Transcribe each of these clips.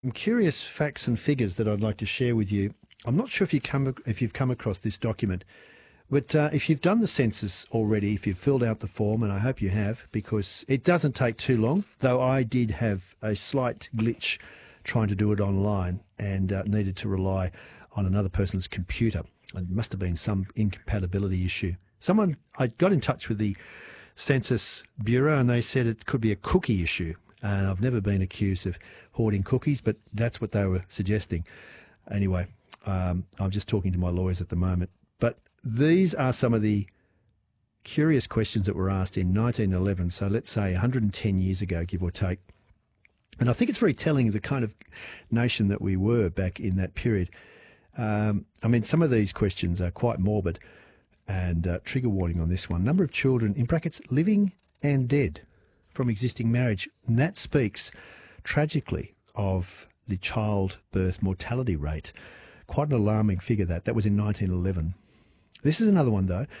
some curious facts and figures that I'd like to share with you. I'm not sure if you've come across this document, but if you've done the census already, if you've filled out the form, and I hope you have, because it doesn't take too long, though I did have a slight glitch trying to do it online and needed to rely on another person's computer. It must have been some incompatibility issue. I got in touch with the Census Bureau and they said it could be a cookie issue. And I've never been accused of hoarding cookies, but that's what they were suggesting. Anyway, I'm just talking to my lawyers at the moment. But these are some of the curious questions that were asked in 1911, so let's say 110 years ago, give or take. And I think it's very telling of the kind of nation that we were back in that period. Some of these questions are quite morbid, and trigger warning on this one. Number of children, in brackets, living and dead from existing marriage. And that speaks tragically of the childbirth mortality rate. Quite an alarming figure that. That was in 1911. This is another one, though.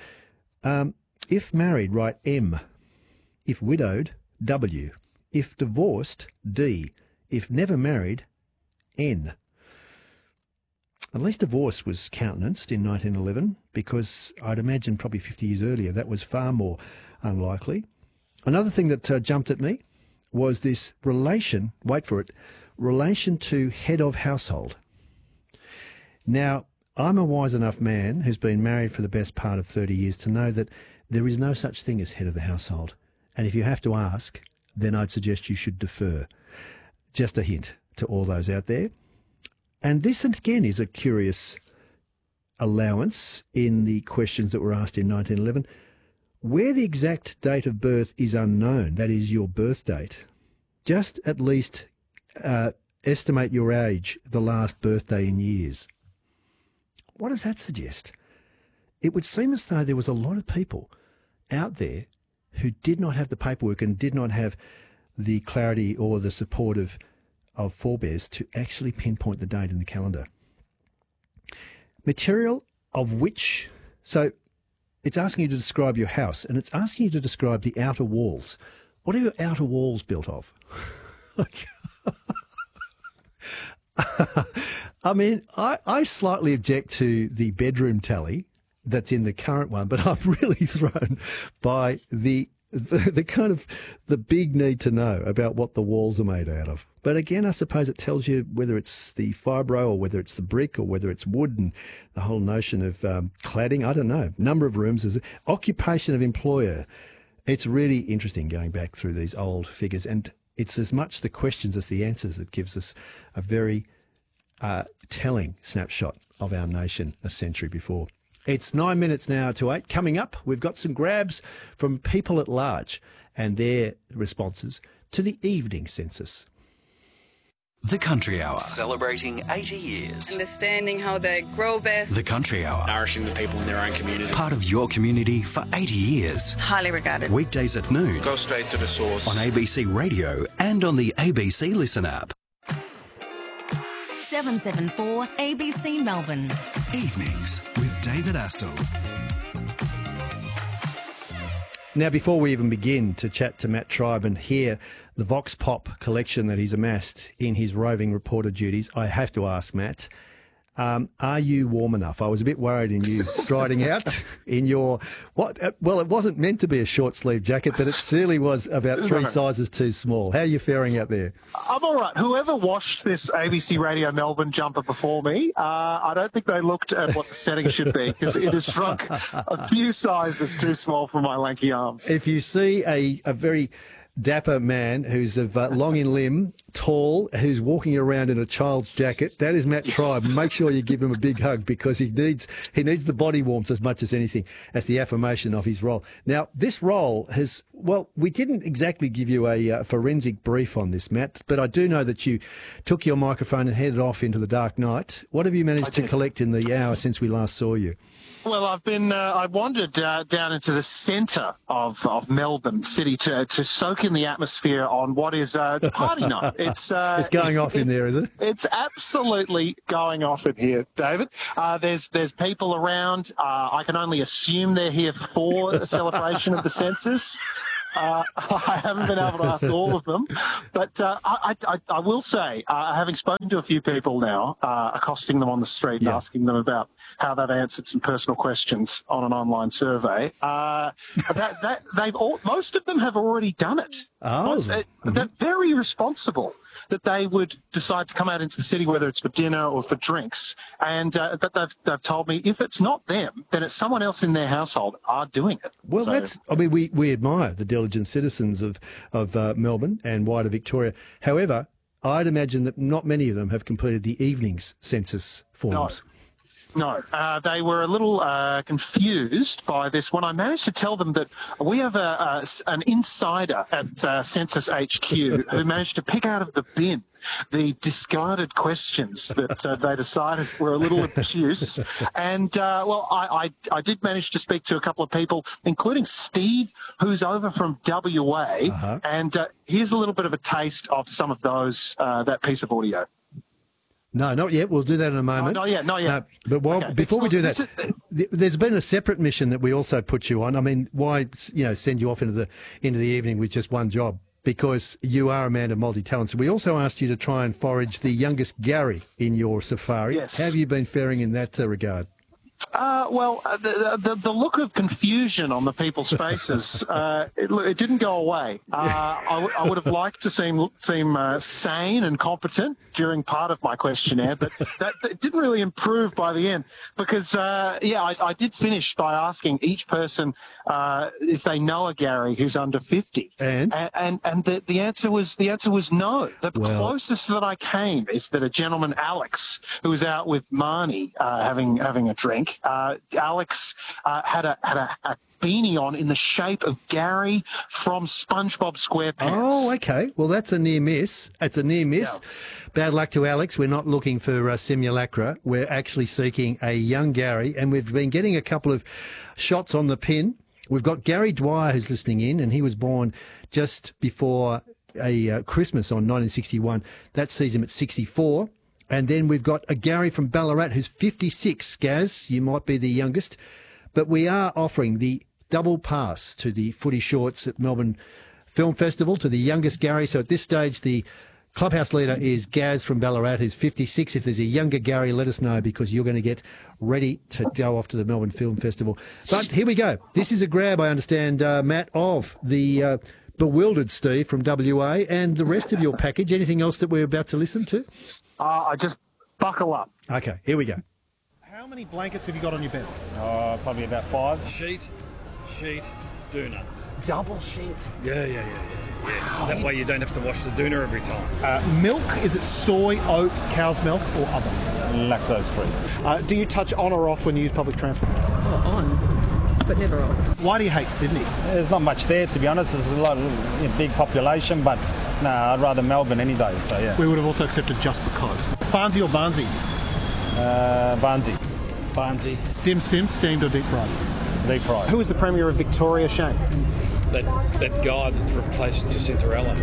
If married, write M. If widowed, W. If divorced, D. If never married, N. At least divorce was countenanced in 1911 because I'd imagine probably 50 years earlier that was far more unlikely. Another thing that jumped at me was this relation, wait for it, relation to head of household. Now, I'm a wise enough man who's been married for the best part of 30 years to know that there is no such thing as head of the household. And if you have to ask, then I'd suggest you should defer. Just a hint to all those out there. And this, again, is a curious allowance in the questions that were asked in 1911. Where the exact date of birth is unknown, that is your birth date, just at least estimate your age, the last birthday in years. What does that suggest? It would seem as though there was a lot of people out there who did not have the paperwork and did not have the clarity or the support of forebears to actually pinpoint the date in the calendar. Material of which, so it's asking you to describe your house and it's asking you to describe the outer walls. What are your outer walls built of? I slightly object to the bedroom tally that's in the current one, but I'm really thrown by the kind of the big need to know about what the walls are made out of. But again, I suppose it tells you whether it's the fibro or whether it's the brick or whether it's wood, and the whole notion of cladding. I don't know. Number of rooms, is occupation of employer. It's really interesting going back through these old figures, and it's as much the questions as the answers that gives us a very telling snapshot of our nation a century before. It's 9 minutes now to 8. Coming up, we've got some grabs from people at large and their responses to the evening census. The Country Hour, celebrating 80 years. Understanding how they grow best. The Country Hour, nourishing the people in their own community. Part of your community for 80 years. Highly regarded. Weekdays at noon. Go straight to the source. On ABC Radio and on the ABC Listen app. 774 ABC Melbourne. Evenings with David Astle. Now, before we even begin to chat to Matt Tribe and hear the Vox Pop collection that he's amassed in his roving reporter duties, I have to ask, Matt, are you warm enough? I was a bit worried in you striding out in your, it wasn't meant to be a short sleeve jacket, but it clearly was about three sizes too small. How are you faring out there? I'm all right. Whoever washed this ABC Radio Melbourne jumper before me, I don't think they looked at what the settings should be, because it has shrunk a few sizes too small for my lanky arms. If you see a very dapper man who's of long in limb, tall, who's walking around in a child's jacket, that is Matt Tribe. Make sure you give him a big hug, because he needs the body warmth as much as anything, as the affirmation of his role. Now, this role has, we didn't exactly give you a forensic brief on this, Matt, but I do know that you took your microphone and headed off into the dark night. What have you managed to collect in the hour since we last saw you? Well, I wandered down into the centre of Melbourne City to soak in the atmosphere on what is it's party night. It's going off in there, is it? It's absolutely going off in here, David. There's people around. I can only assume they're here for a celebration of the census. I haven't been able to ask all of them, but I will say, having spoken to a few people now, accosting them on the street and asking them about how they've answered some personal questions on an online survey, most of them have already done it. They're very responsible that they would decide to come out into the city, whether it's for dinner or for drinks, and but they've told me if it's not them, then it's someone else in their household are doing it. Well, we admire the diligent citizens of Melbourne and wider Victoria. However, I'd imagine that not many of them have completed the evening's census forms. No, they were a little confused by this when I managed to tell them that we have an insider at Census HQ who managed to pick out of the bin the discarded questions that they decided were a little obtuse. And, I did manage to speak to a couple of people, including Steve, who's over from WA. And here's a little bit of a taste of some of those, that piece of audio. No, not yet. We'll do that in a moment. No, not yet. But before we do that, there's been a separate mission that we also put you on. I mean, why send you off into the evening with just one job? Because you are a man of multi-talents. We also asked you to try and forage the youngest Gary in your safari. Yes. How have you been faring in that regard? The look of confusion on the people's faces, it didn't go away. I would have liked to seem sane and competent during part of my questionnaire, but that didn't really improve by the end because, I did finish by asking each person if they know a Gary who's under 50. And the answer was no. The closest that I came is that a gentleman, Alex, who was out with Marnie having a drink. Alex had a beanie on in the shape of Gary from SpongeBob SquarePants. Oh, okay. Well, that's a near miss. It's a near miss. Yeah. Bad luck to Alex. We're not looking for simulacra. We're actually seeking a young Gary, and we've been getting a couple of shots on the pin. We've got Gary Dwyer who's listening in, and he was born just before a Christmas on 1961. That sees him at 64. And then we've got a Gary from Ballarat who's 56, Gaz. You might be the youngest. But we are offering the double pass to the Footy Shorts at Melbourne Film Festival to the youngest Gary. So at this stage, the clubhouse leader is Gaz from Ballarat, who's 56. If there's a younger Gary, let us know because you're going to get ready to go off to the Melbourne Film Festival. But here we go. This is a grab, I understand, Matt, of the bewildered Steve from WA and the rest of your package. Anything else that we're about to listen to? I just buckle up. Okay, here we go. How many blankets have you got on your bed? Probably about 5. Sheet, doona. Double sheet. Yeah. Wow. That way you don't have to wash the doona every time. Milk, is it soy, oat, cow's milk or other? Lactose free. Do you touch on or off when you use public transport? On, but never off. Why do you hate Sydney? There's not much there, to be honest. There's a lot of big population, but no, I'd rather Melbourne any day, so yeah. We would have also accepted just because. Barnsey or Barnsey? Barnsey. Dim Sim, steamed or deep fried? Deep fried. Who is the Premier of Victoria, Shane? That guy that replaced Jacinta Allen.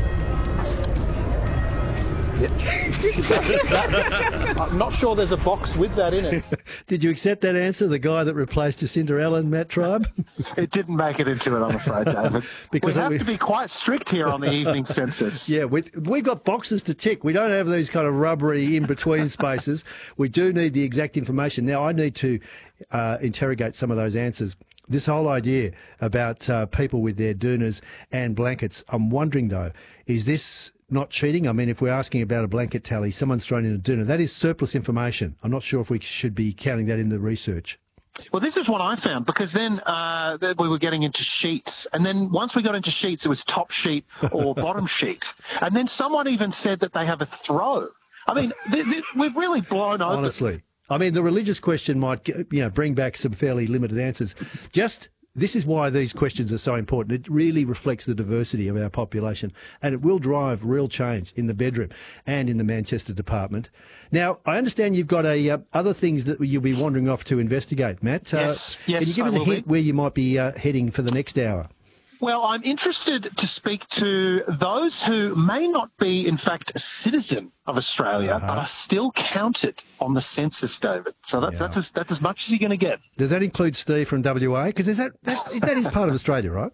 I'm not sure there's a box with that in it. Did you accept that answer, the guy that replaced Jacinta Allen, Matt Tribe? It didn't make it into it, I'm afraid, David. Because we have to be quite strict here on the evening census. Yeah, we've got boxes to tick. We don't have these kind of rubbery in-between spaces. We do need the exact information. Now, I need to interrogate some of those answers. This whole idea about people with their doonas and blankets, I'm wondering, though, is this not cheating? I mean, if we're asking about a blanket tally, someone's thrown in a doona. That is surplus information. I'm not sure if we should be counting that in the research. Well, this is what I found, because then we were getting into sheets. And then once we got into sheets, it was top sheet or bottom sheet. And then someone even said that they have a throw. I mean, we've really blown open. Honestly. I mean, the religious question might, bring back some fairly limited answers. This is why these questions are so important. It really reflects the diversity of our population, and it will drive real change in the bedroom and in the Manchester department. Now, I understand you've got other things that you'll be wandering off to investigate, Matt. Yes, can you give us a hint where you might be heading for the next hour? Well, I'm interested to speak to those who may not be, in fact, a citizen of Australia, but are still counted on the census, David. So that's as much as you're going to get. Does that include Steve from WA? Because that is part of Australia, right?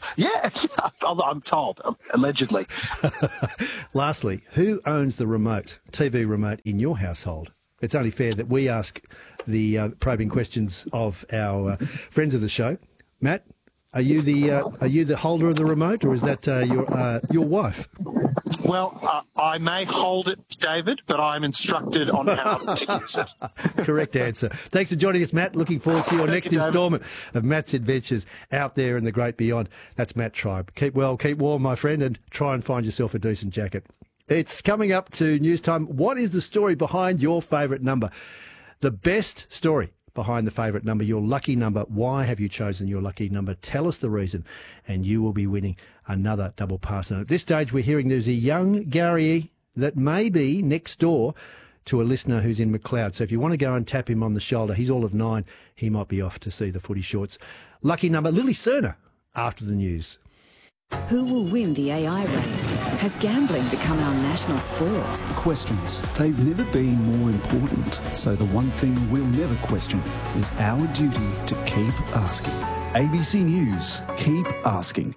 Yeah, I'm told, allegedly. Lastly, who owns the TV remote in your household? It's only fair that we ask the probing questions of our friends of the show. Matt, are you the holder of the remote, or is that your wife? Well, I may hold it, David, but I'm instructed on how to use it. Correct answer. Thanks for joining us, Matt. Looking forward to your next instalment of Matt's adventures out there in the great beyond. That's Matt Tribe. Keep well, keep warm, my friend, and try and find yourself a decent jacket. It's coming up to news time. What is the story behind your favourite number? The best story behind the favourite number, your lucky number. Why have you chosen your lucky number? Tell us the reason, and you will be winning another double pass. And at this stage, we're hearing there's a young Gary that may be next door to a listener who's in McLeod. So if you want to go and tap him on the shoulder, he's all of 9. He might be off to see the footy shorts. Lucky number, Lily Cerner, after the news. Who will win the AI race? Has gambling become our national sport? Questions. They've never been more important. So the one thing we'll never question is our duty to keep asking. ABC News. Keep asking.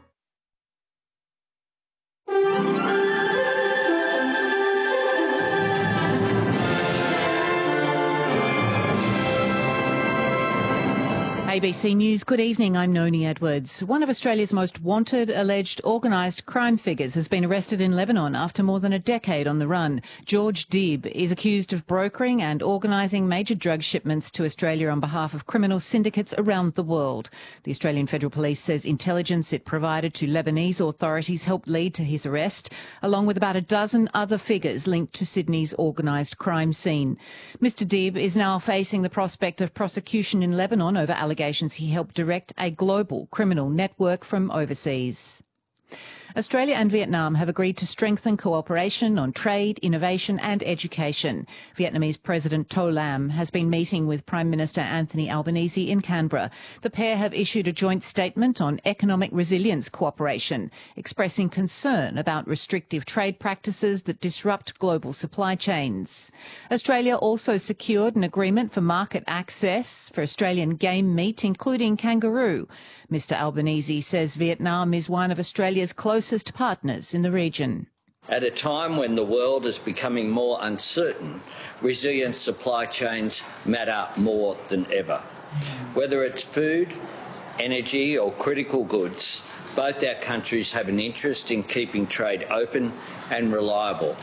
ABC News, good evening, I'm Noni Edwards. One of Australia's most wanted alleged organised crime figures has been arrested in Lebanon after more than a decade on the run. George Deeb is accused of brokering and organising major drug shipments to Australia on behalf of criminal syndicates around the world. The Australian Federal Police says intelligence it provided to Lebanese authorities helped lead to his arrest, along with about a dozen other figures linked to Sydney's organised crime scene. Mr Deeb is now facing the prospect of prosecution in Lebanon over allegations he helped direct a global criminal network from overseas. Australia and Vietnam have agreed to strengthen cooperation on trade, innovation and education. Vietnamese President To Lam has been meeting with Prime Minister Anthony Albanese in Canberra. The pair have issued a joint statement on economic resilience cooperation, expressing concern about restrictive trade practices that disrupt global supply chains. Australia also secured an agreement for market access for Australian game meat, including kangaroo. Mr Albanese says Vietnam is one of Australia's closest partners in the region. At a time when the world is becoming more uncertain, resilient supply chains matter more than ever. Whether it's food, energy or critical goods, both our countries have an interest in keeping trade open and reliable.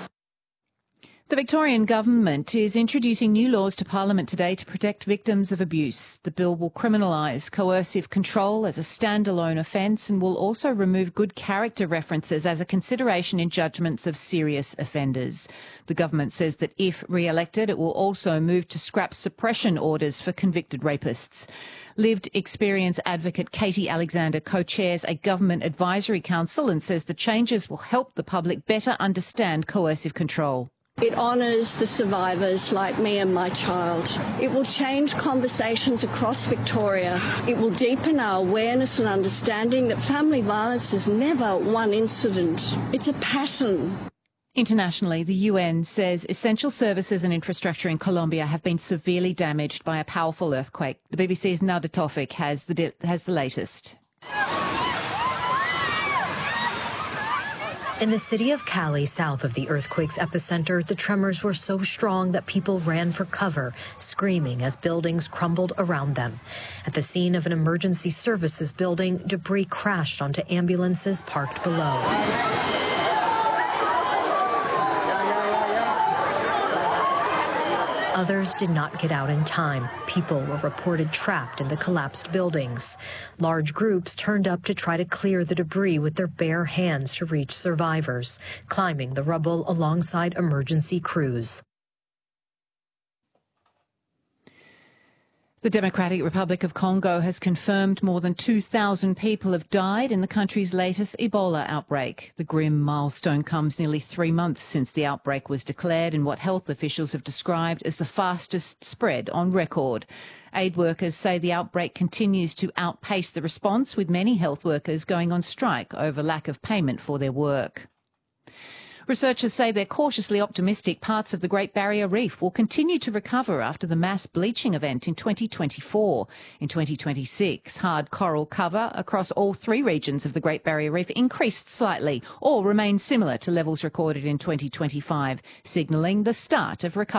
The Victorian Government is introducing new laws to Parliament today to protect victims of abuse. The bill will criminalise coercive control as a standalone offence and will also remove good character references as a consideration in judgments of serious offenders. The government says that if re-elected, it will also move to scrap suppression orders for convicted rapists. Lived experience advocate Katie Alexander co-chairs a government advisory council and says the changes will help the public better understand coercive control. It honours the survivors like me and my child. It will change conversations across Victoria. It will deepen our awareness and understanding that family violence is never one incident. It's a pattern. Internationally, the UN says essential services and infrastructure in Colombia have been severely damaged by a powerful earthquake. The BBC's Nada Tofik has the latest. In the city of Cali, south of the earthquake's epicenter, the tremors were so strong that people ran for cover, screaming as buildings crumbled around them. At the scene of an emergency services building, debris crashed onto ambulances parked below. Others did not get out in time. People were reported trapped in the collapsed buildings. Large groups turned up to try to clear the debris with their bare hands to reach survivors, climbing the rubble alongside emergency crews. The Democratic Republic of Congo has confirmed more than 2,000 people have died in the country's latest Ebola outbreak. The grim milestone comes nearly 3 months since the outbreak was declared in what health officials have described as the fastest spread on record. Aid workers say the outbreak continues to outpace the response, with many health workers going on strike over lack of payment for their work. Researchers say they're cautiously optimistic parts of the Great Barrier Reef will continue to recover after the mass bleaching event in 2024. In 2026, hard coral cover across all three regions of the Great Barrier Reef increased slightly or remained similar to levels recorded in 2025, signalling the start of recovery.